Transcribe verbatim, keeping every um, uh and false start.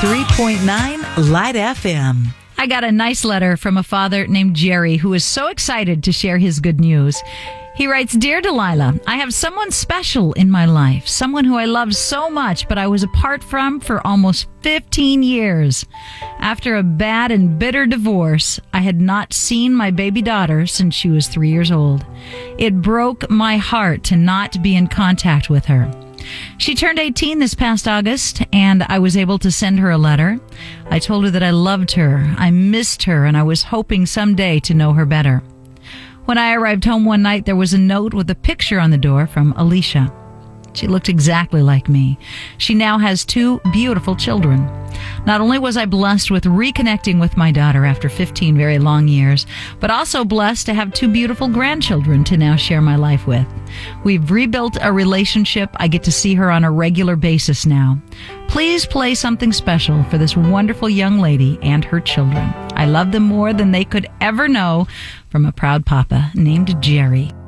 ninety-three point nine Light F M. I got a nice letter from a father named Jerry who is so excited to share his good news. He writes, Dear Delilah, I have someone special in my life, someone who I love so much, but I was apart from for almost fifteen years. After a bad and bitter divorce, I had not seen my baby daughter since she was three years old. It broke my heart to not be in contact with her. She turned eighteen this past August, and I was able to send her a letter. I told her that I loved her, I missed her, and I was hoping someday to know her better. When I arrived home one night, there was a note with a picture on the door from Alicia. She looked exactly like me. She now has two beautiful children. Not only was I blessed with reconnecting with my daughter after fifteen very long years, but also blessed to have two beautiful grandchildren to now share my life with. We've rebuilt a relationship. I get to see her on a regular basis now. Please play something special for this wonderful young lady and her children. I love them more than they could ever know. From a proud papa named Jerry.